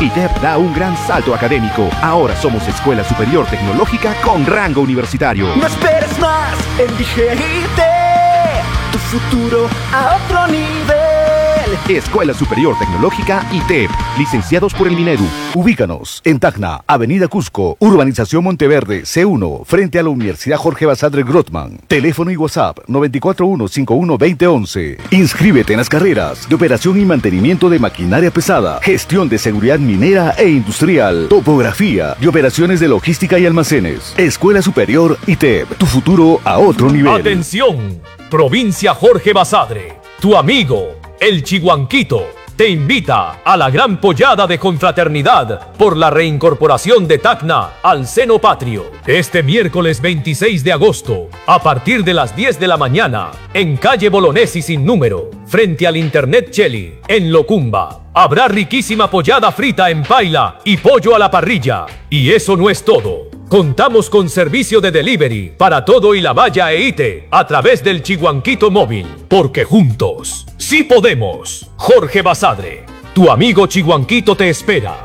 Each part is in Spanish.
ITEP da un gran salto académico. Ahora somos Escuela Superior Tecnológica con rango universitario. No esperes más, elige ITEP, tu futuro a otro nivel. Escuela Superior Tecnológica ITEP, licenciados por el Minedu. Ubícanos en Tacna, Avenida Cusco, Urbanización Monteverde, C1, frente a la Universidad Jorge Basadre Grottman. Teléfono y WhatsApp 941-51-2011. Inscríbete en las carreras de operación y mantenimiento de maquinaria pesada, gestión de seguridad minera e industrial, topografía y operaciones de logística y almacenes. Escuela Superior ITEP, tu futuro a otro nivel. Atención, provincia Jorge Basadre, tu amigo el Chiguanquito te invita a la gran pollada de confraternidad por la reincorporación de Tacna al seno patrio. Este miércoles 26 de agosto, a partir de las 10 de la mañana, en calle Bolonesi sin número, frente al Internet Cheli, en Locumba. Habrá riquísima pollada frita en paila y pollo a la parrilla. Y eso no es todo. Contamos con servicio de delivery para todo y la valla e Ite a través del Chiguanquito móvil. Porque juntos, sí podemos. Jorge Basadre, tu amigo Chiguanquito te espera.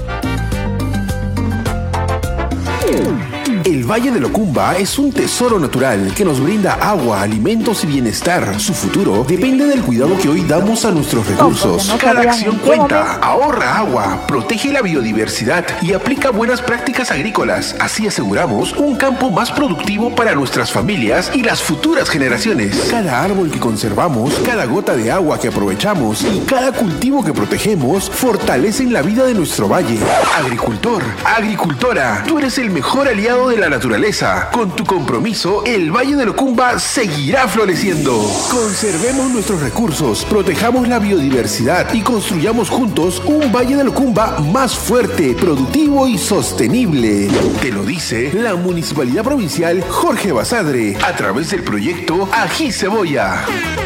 El Valle de Locumba es un tesoro natural que nos brinda agua, alimentos y bienestar. Su futuro depende del cuidado que hoy damos a nuestros recursos. Cada acción cuenta. Ahorra agua, protege la biodiversidad y aplica buenas prácticas agrícolas. Así aseguramos un campo más productivo para nuestras familias y las futuras generaciones. Cada árbol que conservamos, cada gota de agua que aprovechamos y cada cultivo que protegemos fortalecen la vida de nuestro valle. Agricultor, agricultora, tú eres el mejor aliado de la naturaleza. Con tu compromiso, el Valle de Locumba seguirá floreciendo. Conservemos nuestros recursos, protejamos la biodiversidad y construyamos juntos un Valle de Locumba más fuerte, productivo y sostenible. Te lo dice la Municipalidad Provincial Jorge Basadre a través del proyecto Ají Cebolla.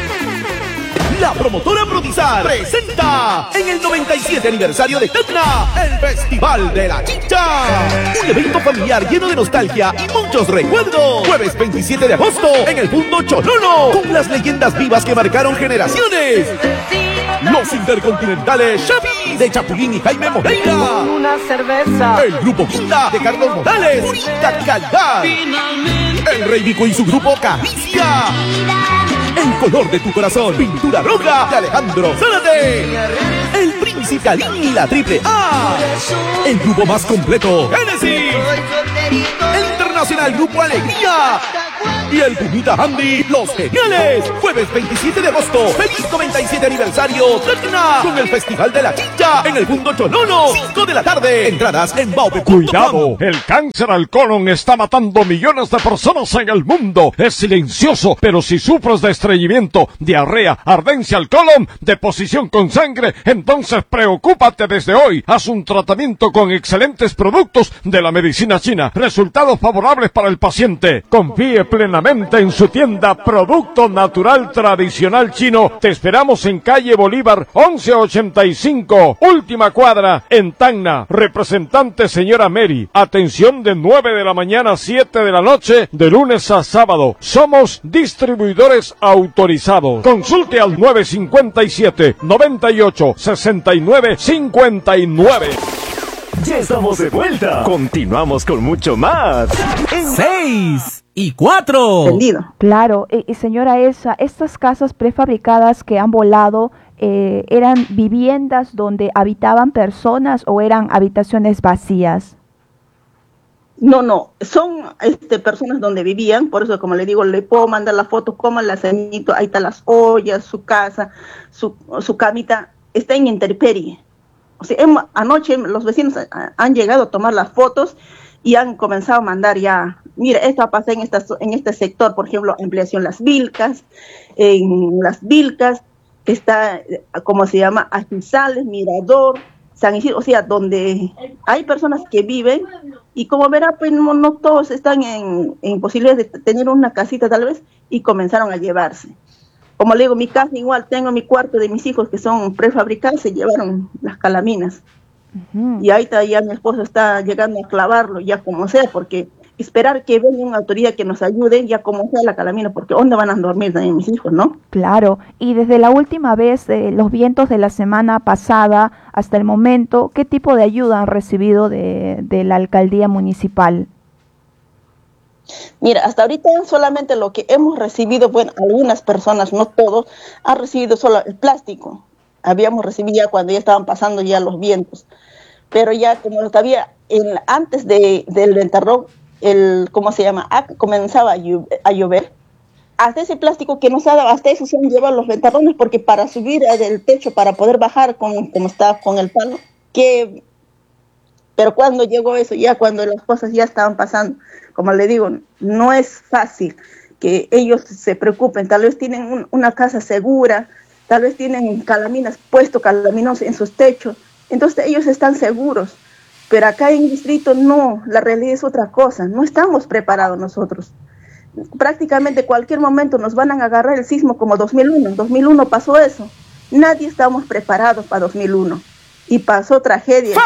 La promotora Prodizar presenta en el 97 aniversario de Tacna el Festival de la Chicha. Un evento familiar lleno de nostalgia y muchos recuerdos. Jueves 27 de agosto en el Punto Cholono, con las leyendas vivas que marcaron generaciones. Los Intercontinentales Xavi de Chapulín y Jaime Moreira. Una cerveza. El Grupo Quinta de Carlos Morales. Purita calidad. El Rey Vico y su grupo Caricia. El color de tu corazón, Pintura Roja de Alejandro Zárate. El Príncipe Calín y la Triple A. El grupo más completo, Génesis. El Internacional Grupo Alegría. Y el Pumita Andy, Los Geniales. Jueves 27 de agosto, feliz 97 aniversario Tacna, con el Festival de la Chicha en el Punto Cholono, 5 de la tarde. Entradas en baube.com. Cuidado, el cáncer al colon está matando millones de personas en el mundo. Es silencioso, pero si sufres de estreñimiento, diarrea, ardencia al colon, deposición con sangre, entonces preocúpate desde hoy. Haz un tratamiento con excelentes productos de la medicina china. Resultados favorables para el paciente. Confíe plenamente en su tienda Producto Natural Tradicional Chino. Te esperamos en calle Bolívar 1185, última cuadra, en Tacna. Representante señora Mary. Atención de 9 de la mañana a 7 de la noche, de lunes a sábado. Somos distribuidores autorizados. Consulte al 957-98-69-59. Ya estamos de vuelta. Continuamos con mucho más. 6 y 4. Entendido. Claro, señora Elsa, estas casas prefabricadas que han volado, ¿eran viviendas donde habitaban personas o eran habitaciones vacías? No, son personas donde vivían, por eso como le digo, le puedo mandar las fotos, como la ceñito, ahí están las ollas, su casa, su camita, está en intemperie. O sea, anoche los vecinos han llegado a tomar las fotos y han comenzado a mandar ya, mira, esto ha pasado en este sector, por ejemplo, ampliación Las Vilcas, en Las Vilcas, está, ¿cómo se llama? Ajizales, Mirador, San Isidro, o sea, donde hay personas que viven y como verá, pues no todos están en posibilidad de tener una casita tal vez y comenzaron a llevarse. Como le digo, mi casa igual, tengo mi cuarto de mis hijos que son prefabricados, se llevaron las calaminas. Y ahí está, ya mi esposo está llegando a clavarlo, ya como sea, porque esperar que venga una autoridad que nos ayude, ya como sea la calamina, porque ¿dónde van a dormir también mis hijos, no? Claro, y desde la última vez, los vientos de la semana pasada hasta el momento, ¿qué tipo de ayuda han recibido de la alcaldía municipal? Mira, hasta ahorita solamente lo que hemos recibido, bueno, algunas personas, no todos, han recibido solo el plástico. Habíamos recibido ya cuando ya estaban pasando ya los vientos. Pero ya como todavía antes del ventarrón, ¿cómo se llama? Comenzaba a llover. Hasta ese plástico que nos ha dado, hasta eso se han llevado los ventarrones, porque para subir del techo, para poder bajar como está con el palo, pero cuando llegó eso, ya cuando las cosas ya estaban pasando, como le digo, no es fácil que ellos se preocupen. Tal vez tienen una casa segura, tal vez tienen calaminos en sus techos, entonces ellos están seguros. Pero acá en el distrito no, la realidad es otra cosa, no estamos preparados nosotros. Prácticamente cualquier momento nos van a agarrar el sismo como 2001. 2001 pasó eso, nadie estamos preparados para 2001 y pasó tragedia.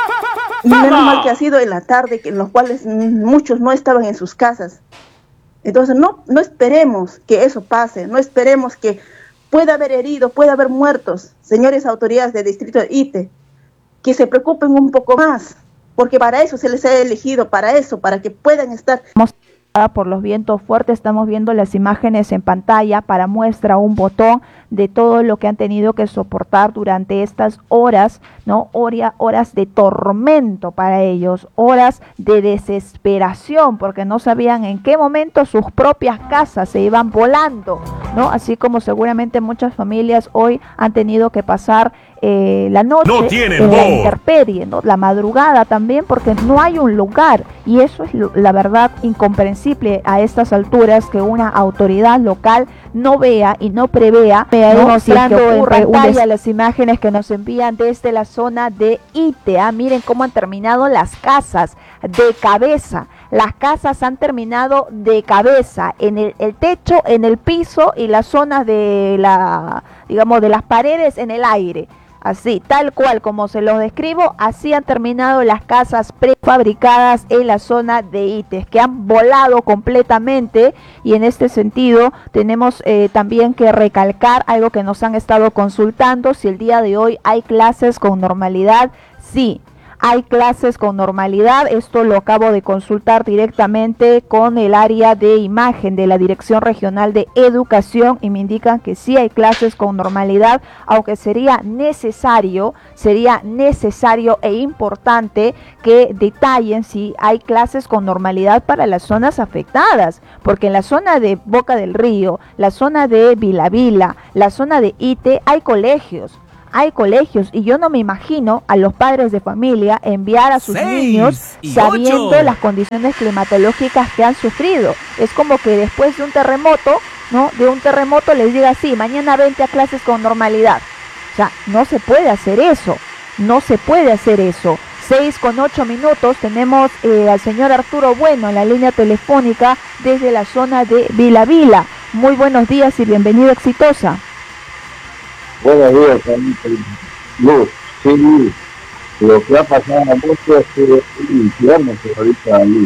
Y menos mal que ha sido en la tarde, en los cuales muchos no estaban en sus casas. Entonces no esperemos que eso pase, no esperemos que pueda haber heridos, pueda haber muertos. Señores autoridades del distrito de Ite, que se preocupen un poco más, porque para eso se les ha elegido, para que puedan estar. Por los vientos fuertes, estamos viendo las imágenes en pantalla para muestra un botón de todo lo que han tenido que soportar durante estas horas, ¿no? Horas de tormento para ellos, horas de desesperación, porque no sabían en qué momento sus propias casas se iban volando, ¿no? Así como seguramente muchas familias hoy han tenido que pasar la noche en la intemperie, ¿no? La madrugada también, porque no hay un lugar, y eso es la verdad incomprensible a estas alturas, que una autoridad local no vea y no prevea, ¿no? Mostrando en pantalla las imágenes que nos envían desde la zona de Ite. Miren cómo han terminado las casas de cabeza. Las casas han terminado de cabeza, en el techo, en el piso, y las zonas de de las paredes en el aire. Así, tal cual como se los describo, así han terminado las casas prefabricadas en la zona de Ites, que han volado completamente. Y en este sentido tenemos también que recalcar algo que nos han estado consultando: si el día de hoy hay clases con normalidad. Sí, hay clases con normalidad. Esto lo acabo de consultar directamente con el área de imagen de la Dirección Regional de Educación, y me indican que sí hay clases con normalidad, aunque sería necesario e importante que detallen si hay clases con normalidad para las zonas afectadas, porque en la zona de Boca del Río, la zona de Vila, la zona de Ite, hay colegios, y yo no me imagino a los padres de familia enviar a sus niños sabiendo las condiciones climatológicas que han sufrido. Es como que después de un terremoto, ¿no? Les diga: sí, mañana vente a clases con normalidad. O sea, no se puede hacer eso. 6:08, tenemos al señor Arturo Bueno en la línea telefónica desde la zona de Vila. Muy buenos días y bienvenido a Exitosa. Buenos días, Luz. Sí, lo que ha pasado anoche es que infierno, señorita Luz.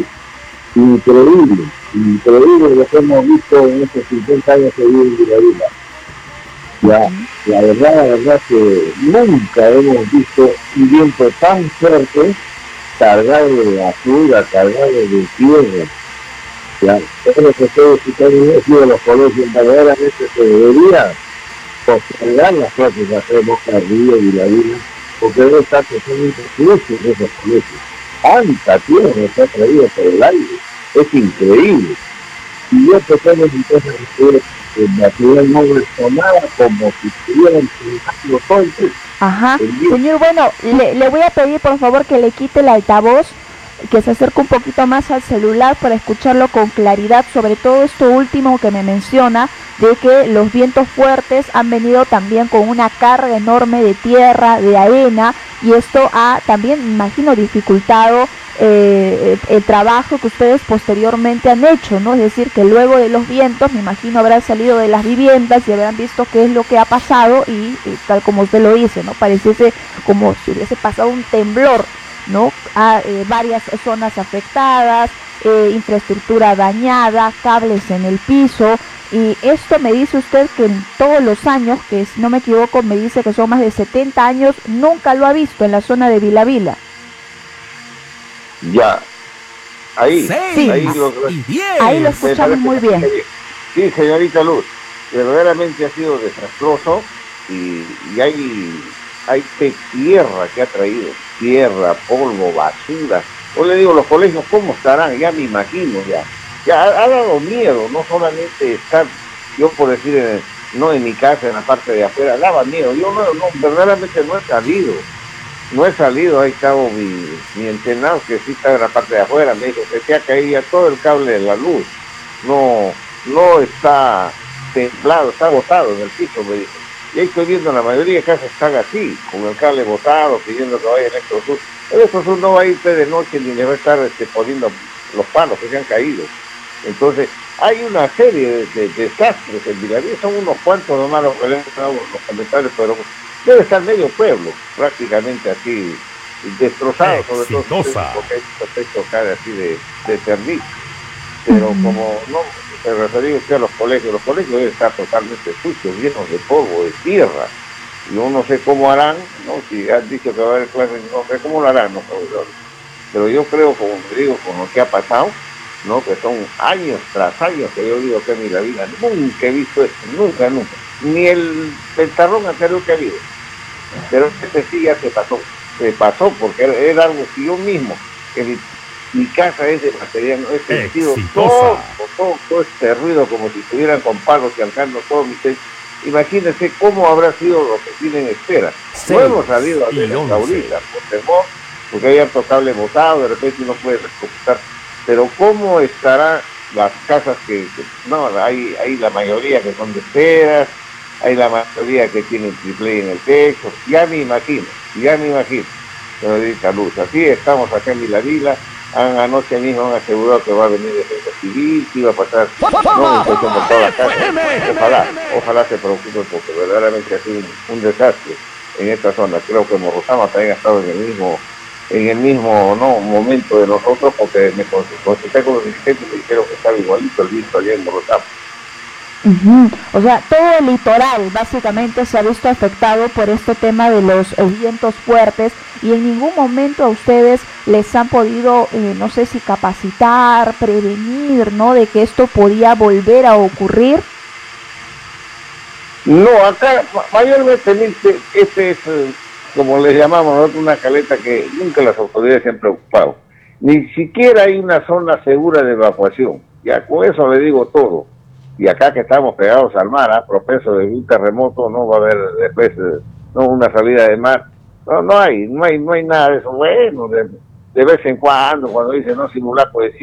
Increíble lo que hemos visto en estos 50 años que vive en Vila. La verdad que nunca hemos visto un viento tan fuerte, cargado de basura, cargado de tierra. Todo lo que ustedes han sido los colegios, verdaderamente se debería postergar las clases de hacer Boca Río y Vila, porque debe estar totalmente sucios esos colegios. Tanta tierra se ha traído por el aire, es increíble. Y yo pretendo entonces que la ciudad no resonaba como si estuvieran los golpes. Ajá, señor, bueno, le voy a pedir por favor que le quite el altavoz, que se acerque un poquito más al celular para escucharlo con claridad, sobre todo esto último que me menciona, de que los vientos fuertes han venido también con una carga enorme de tierra, de arena, y esto ha también, imagino, dificultado el trabajo que ustedes posteriormente han hecho, ¿no? Es decir, que luego de los vientos, me imagino, habrán salido de las viviendas y habrán visto qué es lo que ha pasado, y tal como usted lo dice, ¿no? Pareciese como si hubiese pasado un temblor, ¿no? Varias zonas afectadas, infraestructura dañada, cables en el piso. Y esto me dice usted que en todos los años, que si no me equivoco me dice que son más de 70 años, nunca lo ha visto en la zona de Vila Vila. Ya, ahí, sí, ahí lo escuchamos muy bien. Sí, señorita Luz, verdaderamente ha sido desastroso y hay tierra que ha traído, tierra, polvo, basura. Yo le digo, los colegios, ¿cómo estarán? Ya me imagino, ya ha dado miedo, no solamente estar, yo por decir, no en mi casa, en la parte de afuera, daba miedo. Yo verdaderamente no he salido, ahí estaba mi entrenador, que sí está en la parte de afuera, me dijo que se ha caído ya todo el cable de la luz, no está templado, está botado en el piso, me dijo. Y ahí estoy viendo, la mayoría de casas están así, con el cable botado, pidiendo que vaya Electrosur. Electrosur no va a irte de noche ni le va a estar poniendo los palos que se han caído. Entonces, hay una serie de desastres en Vilaría, son unos cuantos nomás los que le han dado los comentarios, pero debe estar medio pueblo, prácticamente así, destrozado, sobre todo porque hay efectos así de servicio. Pero como no se refería usted a los colegios deben estar totalmente sucios, llenos de polvo, de tierra. Yo no sé cómo harán, ¿no? Si han dicho que va a haber clases, no sé cómo lo harán los profesores. Pero yo creo, como te digo, con lo que ha pasado, ¿no? Que son años tras años que yo digo que en mi vida nunca he visto esto, nunca. Ni el pentarrón anterior que ha habido. Pero este sí ya se pasó porque era algo que yo mismo, que mi casa es de material, no he sentido todo este ruido como si estuvieran con palos y arrancando todo mi techo. Imagínense cómo habrá sido lo que tienen espera. No hemos salido a ver ahorita por temor, porque hay harto cable botado, de repente no puede recuperar. Pero cómo estarán las casas no, hay la mayoría que son de esperas, hay la mayoría que tienen triple en el techo, ya me imagino, señorita Luz. Así estamos acá en Vila Vila. Anoche mismo han asegurado que va a venir defensa civil, que iba a pasar por toda la casa. Ojalá se preocupen porque verdaderamente ha sido un desastre en esta zona. Creo que Morrosama también ha estado en el mismo momento de nosotros, porque me consulté con los dirigentes y me dijeron que estaba igualito el visto allá en Morrosama. O sea, todo el litoral básicamente se ha visto afectado por este tema de los vientos fuertes, y en ningún momento a ustedes les han podido, no sé si capacitar, prevenir, ¿no?, de que esto podía volver a ocurrir. No, acá mayormente este es, como le llamamos nosotros, una caleta que nunca las autoridades se han preocupado. Ni siquiera hay una zona segura de evacuación. Ya con eso le digo todo. Y acá que estamos pegados al mar, propenso de un terremoto, no va a haber después una salida de mar. No hay nada de eso. Bueno, de vez en cuando dicen no simular poesía.